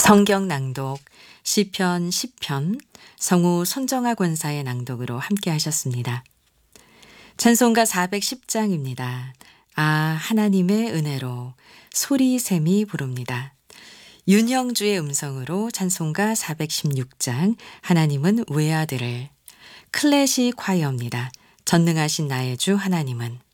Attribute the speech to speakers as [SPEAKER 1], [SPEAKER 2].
[SPEAKER 1] 성경 낭독 시편 10편 성우 손정아 권사의 낭독으로 함께 하셨습니다. 찬송가 410장입니다. 아 하나님의 은혜로 소리샘이 부릅니다. 윤형주의 음성으로 찬송가 416장 하나님은 외아들을 클래식 콰이어입니다. 전능하신 나의 주 하나님은